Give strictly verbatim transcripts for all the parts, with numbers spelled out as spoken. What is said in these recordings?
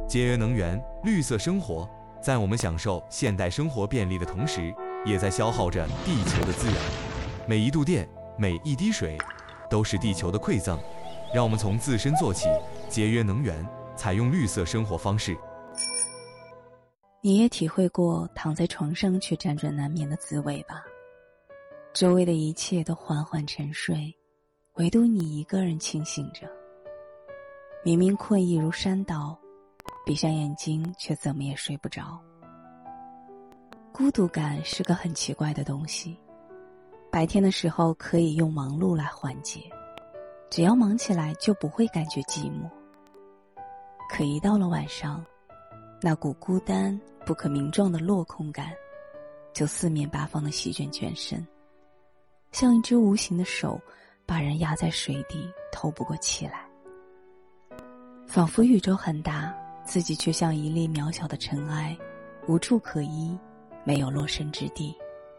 节约能源、绿色生活，在我们享受现代生活便利的同时，也在消耗着地球的资源。每一度电，每一滴水，都是地球的馈赠。让我们从自身做起，节约能源，采用绿色生活方式。 你也体会过躺在床上却辗转难眠的滋味吧？周围的一切都缓缓沉睡，唯独你一个人清醒着。明明困意如山倒，闭上眼睛却怎么也睡不着。孤独感是个很奇怪的东西，白天的时候可以用忙碌来缓解，只要忙起来就不会感觉寂寞。可一到了晚上，那股孤单不可名状的落空感就四面八方的席卷全身，像一只无形的手把人压在水底，透不过气来。仿佛宇宙很大，自己却像一粒渺小的尘埃，无处可依，没有落身之地。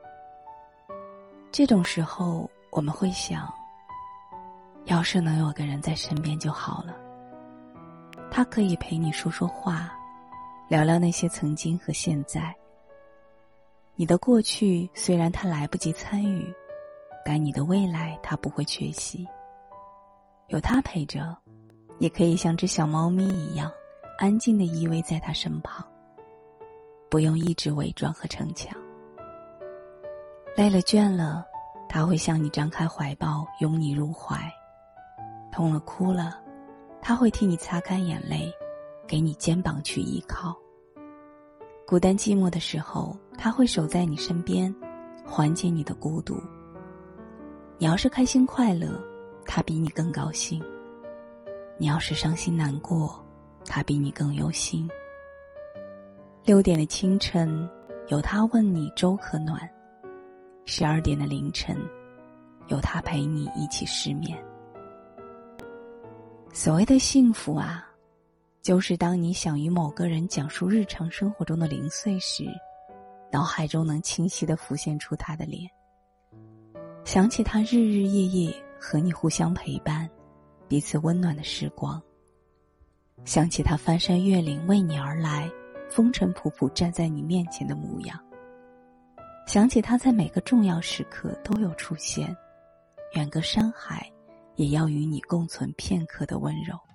这种时候我们会想，要是能有个人在身边就好了，他可以陪你说说话，聊聊那些曾经和现在。你的过去虽然他来不及参与，但你的未来他不会缺席。有他陪着，也可以像只小猫咪一样安静地依偎在他身旁，不用一直伪装和逞强。累了倦了，他会向你张开怀抱，拥你入怀。痛了哭了，他会替你擦干眼泪，给你肩膀去依靠。孤单寂寞的时候，他会守在你身边，缓解你的孤独。你要是开心快乐，他比你更高兴；你要是伤心难过，他比你更忧心。六点的清晨，有他问你粥可暖；十二点的凌晨，有他陪你一起失眠。所谓的幸福啊，就是当你想与某个人讲述日常生活中的零碎时，脑海中能清晰地浮现出他的脸，想起他日日夜夜和你互相陪伴，彼此温暖的时光，想起他翻山越岭为你而来，风尘仆仆站在你面前的模样，想起他在每个重要时刻都有出现，远隔山海也要与你共存片刻的温柔。